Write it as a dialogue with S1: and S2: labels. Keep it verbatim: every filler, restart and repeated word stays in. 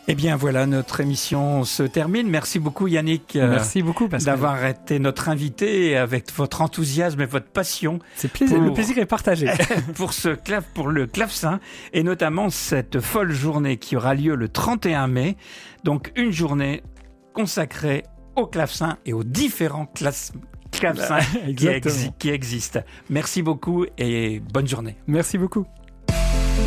S1: Eh bien voilà, notre émission se termine. Merci beaucoup Yannick.
S2: Merci beaucoup Pascal.
S1: D'avoir été notre invité avec votre enthousiasme et votre passion.
S2: C'est plaisir,
S1: pour,
S2: le plaisir est partagé.
S1: pour, ce clave, pour le clavecin et notamment cette folle journée qui aura lieu le trente et un mai. Donc une journée consacrée au clavecin et aux différents classes. Clavecin qui, exi- qui existent. Merci beaucoup et bonne journée.
S2: Merci beaucoup.